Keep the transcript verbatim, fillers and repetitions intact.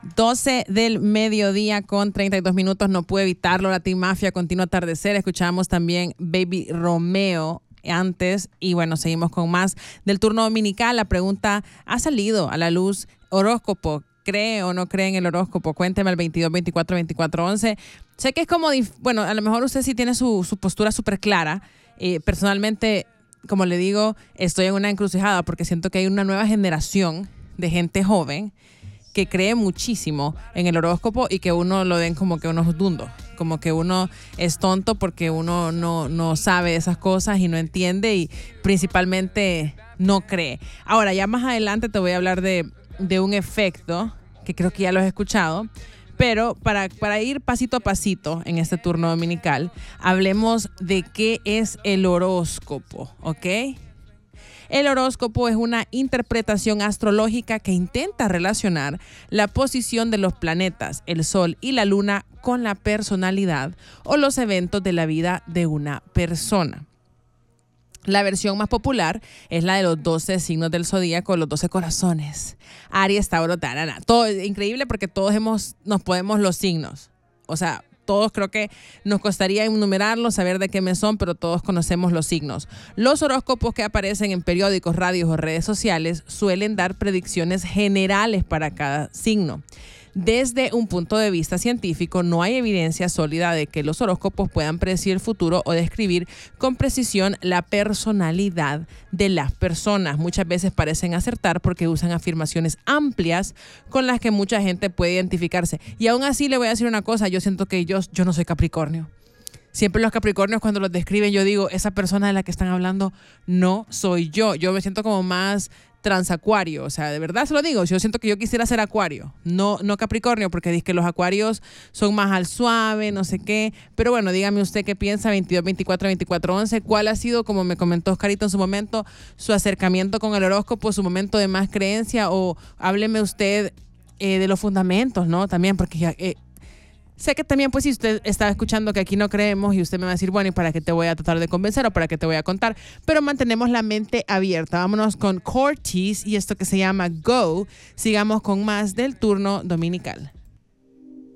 doce del mediodía con treinta y dos minutos. No pude evitarlo. Latin Mafia, Continuo Atardecer. Escuchamos también Baby Romeo antes. Y bueno, seguimos con más del turno dominical. La pregunta ha salido a la luz. Horóscopo. ¿Cree o no cree en el horóscopo? Cuénteme al veintidós veinticuatro veinticuatro once. Sé que es como, dif- bueno, a lo mejor usted sí tiene su, su postura súper clara. Eh, personalmente, como le digo, estoy en una encrucijada porque siento que hay una nueva generación de gente joven que cree muchísimo en el horóscopo y que uno lo ven como que uno es dundo, como que uno es tonto porque uno no, no sabe esas cosas y no entiende y principalmente no cree. Ahora, ya más adelante te voy a hablar de, de un efecto que creo que ya lo has escuchado, pero para, para ir pasito a pasito en este turno dominical, hablemos de qué es el horóscopo, ¿ok? El horóscopo es una interpretación astrológica que intenta relacionar la posición de los planetas, el Sol y la Luna con la personalidad o los eventos de la vida de una persona. La versión más popular es la de los doce signos del zodíaco, los doce corazones. Aries, Tauro, tarana. Todo es increíble porque todos hemos, nos podemos los signos. O sea, todos creo que nos costaría enumerarlos, saber de qué mes son, pero todos conocemos los signos. Los horóscopos que aparecen en periódicos, radios o redes sociales suelen dar predicciones generales para cada signo. Desde un punto de vista científico, no hay evidencia sólida de que los horóscopos puedan predecir el futuro o describir con precisión la personalidad de las personas. Muchas veces parecen acertar porque usan afirmaciones amplias con las que mucha gente puede identificarse. Y aún así le voy a decir una cosa, yo siento que yo, yo no soy Capricornio. Siempre los Capricornios cuando los describen yo digo, esa persona de la que están hablando no soy yo. Yo me siento como más transacuario, o sea, de verdad se lo digo, yo siento que yo quisiera ser acuario, no, no Capricornio, porque dice que los acuarios son más al suave, no sé qué, pero bueno, dígame usted qué piensa, veintidós veinticuatro veinticuatro once, cuál ha sido, como me comentó Oscarito en su momento, su acercamiento con el horóscopo, su momento de más creencia, o hábleme usted eh, de los fundamentos, ¿no? También, porque ya... Eh, Sé que también, pues, si usted está escuchando que aquí no creemos y usted me va a decir, bueno, ¿y para qué te voy a tratar de convencer o para qué te voy a contar? Pero mantenemos la mente abierta. Vámonos con Cortis y esto que se llama Go. Sigamos con más del turno dominical.